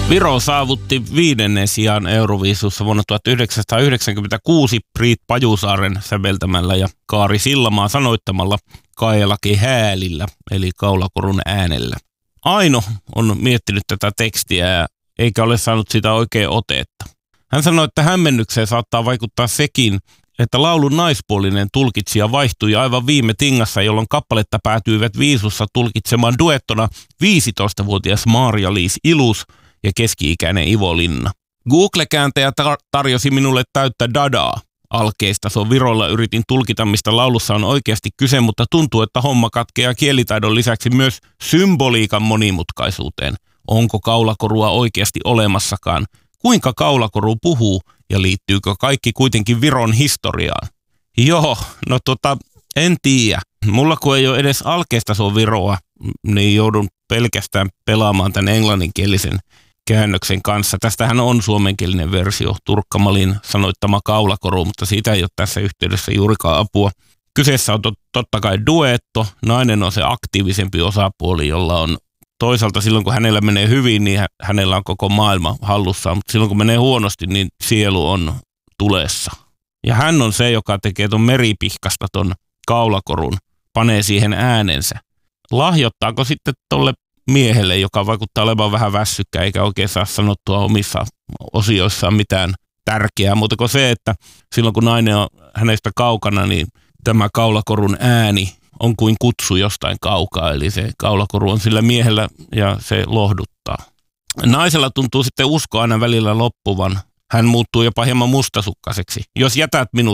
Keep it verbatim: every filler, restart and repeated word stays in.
Viro saavutti viidennen sijan Euroviisussa vuonna tuhatyhdeksänsataayhdeksänkymmentäkuusi Priit Pajusaaren säveltämällä ja Kaari Sillamaa sanoittamalla Kaelaki häälillä, eli kaulakorun äänellä. Aino on miettinyt tätä tekstiä eikä ole saanut sitä oikein otetta. Hän sanoi, että hämmennykseen saattaa vaikuttaa sekin, että laulun naispuolinen tulkitsija vaihtui aivan viime tingassa, jolloin kappaletta päätyivät viisussa tulkitsemaan duettona viisitoistavuotias Maria-Liis Ilus ja keski-ikäinen Ivo Linna. Google-kääntäjä tar- tarjosi minulle täyttä dadaa alkeista. Se on Virolla, yritin tulkita, mistä laulussa on oikeasti kyse, mutta tuntuu, että homma katkeaa kielitaidon lisäksi myös symboliikan monimutkaisuuteen. Onko kaulakorua oikeasti olemassakaan? Kuinka kaulakoru puhuu ja liittyykö kaikki kuitenkin Viron historiaan? Joo, no tota, en tiedä. Mulla kun ei ole edes alkeista se on Viroa, niin joudun pelkästään pelaamaan tämän englanninkielisen käännöksen kanssa. Tästähän on suomenkielinen versio, Turkka Malin sanoittama kaulakoru, mutta siitä ei ole tässä yhteydessä juurikaan apua. Kyseessä on tot, totta kai duetto. Nainen on se aktiivisempi osapuoli, jolla on toisaalta silloin, kun hänellä menee hyvin, niin hänellä on koko maailma hallussaan, mutta silloin, kun menee huonosti, niin sielu on tulessa. Ja hän on se, joka tekee ton meripihkasta ton kaulakorun, panee siihen äänensä. Lahjoittaako sitten tolle miehelle, joka vaikuttaa olevan vähän väsykkä, eikä oikein saa sanottua omissa osioissaan mitään tärkeää, mutta kuin se, että silloin kun nainen on hänestä kaukana, niin tämä kaulakorun ääni on kuin kutsu jostain kaukaa, eli se kaulakoru on sillä miehellä ja se lohduttaa. Naisella tuntuu sitten usko aina välillä loppuvan. Hän muuttuu jopa hieman mustasukkaiseksi. Jos jätät minut